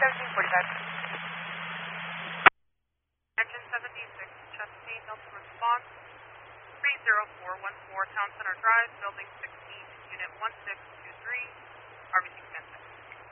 Engine 76, Chesapeake, Delta response, 30414, Town Center Drive, Building 16, Unit 1623, RBC